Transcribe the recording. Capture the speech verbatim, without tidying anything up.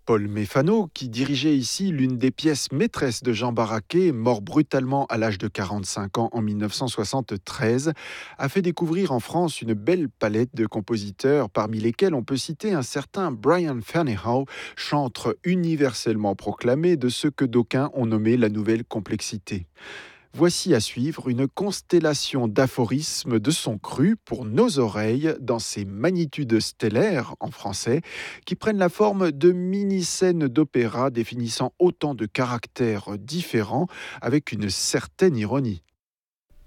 Paul Méfano, qui dirigeait ici l'une des pièces maîtresses de Jean Barraquet, mort brutalement à l'âge de quarante-cinq ans en mille neuf cent soixante-treize, a fait découvrir en France une belle palette de compositeurs, parmi lesquels on peut citer un certain Brian Ferneyhough, chantre universellement proclamé de ce que d'aucuns ont nommé la nouvelle complexité. Voici à suivre une constellation d'aphorismes de son cru pour nos oreilles dans ces magnitudes stellaires en français qui prennent la forme de mini-scènes d'opéra définissant autant de caractères différents avec une certaine ironie.